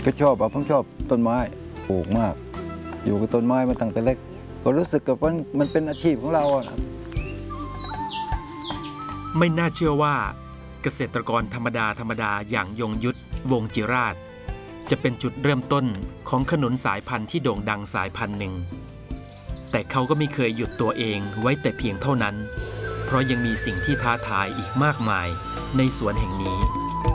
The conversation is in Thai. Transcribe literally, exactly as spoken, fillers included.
ก็ชอบอ่ะผมชอบต้นไม้ปลูกมากอยู่กับต้นไม้มาตั้งแต่เล็กก็รู้สึกกับว่ามันเป็นอาชีพของเราอ่ะไม่น่าเชื่อว่าเกษตรกรธรรมดาธรรมดาอย่างยงยุทธวงศ์จิราชจะเป็นจุดเริ่มต้นของขนุนสายพันธุ์ที่โด่งดังสายพันธุ์หนึ่งแต่เขาก็ไม่เคยหยุดตัวเองไว้แต่เพียงเท่านั้นเพราะยังมีสิ่งที่ท้าทายอีกมากมายในสวนแห่งนี้